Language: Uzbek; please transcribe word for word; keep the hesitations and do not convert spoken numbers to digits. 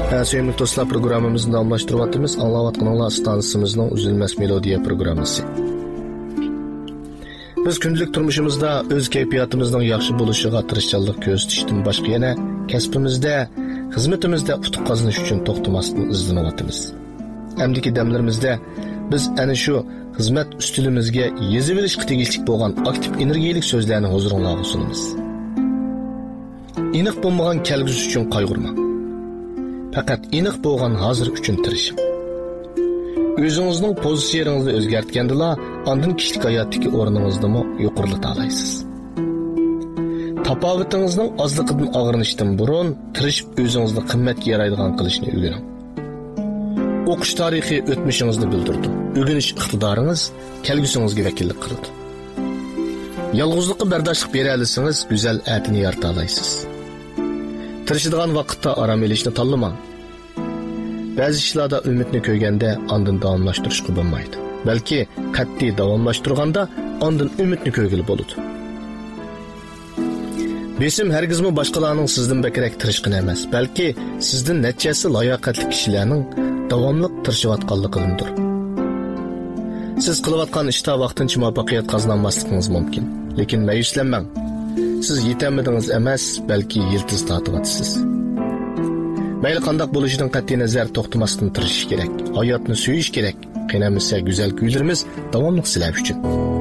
Sevimli dostlar, programımızın davamlaştırıvatımız Anlavatqanlar stansımızın üzülmez melodiya programısı. Biz günlük turmuşumuzda öz keyfiyatımızın yaxşı buluşuğa tırışçallık göstişdən başqa yana kəsbimizdə, xizmetimizdə utuq qazanış üçün toxtamasdan izləniyatımız. Əmdiki dəmlərimizdə biz ana şu xizmet üstülümüzge yeziveriş tegishlik bo'lgan aktiv energiyalik so'zlarni huzuringizga sunamiz. Aniq bo'lmagan kelgusi uchun qayg'urma. Faqat aniq bo'lgan hozir uchun tirishing. O'zingizning pozitsiyangizni o'zgartgandila, ondan kishilik hayotdagi o'rningizni yuqorilata olasiz. Tapovutingizning ozligidan og'rinishdan burun tirishib o'zingizni qimmatga yaraydigan qilishni o'rganing. O'qish tarixi o'tmishingizni bildirdi. O'rganish iqtidoringiz kelgusingizga vakillik qiladi. Yolg'izlikqa bardoshlik bera olsangiz, go'zal atini yarata olasiz. Tirishadigan vaqtda aram olishni tanlamang. Ba'zi ishlarda umidni ko'yganda ondan davomlashtirishga bo'lmaydi. Balki qat'iy davomlashtirganda ondan umidni ko'ygil bo'ladi. Besim hargizmi boshqalarning sizdan bakrak tirishqin emas, balki sizdan nechasi layoqatli kishilarning davomli tirishayotganligidir. Siz qilayotgan ishda vaqtincha muvaffaqiyat qozonmasligingiz mumkin, lekin mayuslanmang. Siz yetamidingiz emas, balki yildiz tortyapsiz. Mayli qandoq bo'lishidan qat'iy nazar to'xtamasdan tirishish kerak. Hayotni suyish kerak. Qinamasa go'zal kuylarimiz davomli sizlar uchun.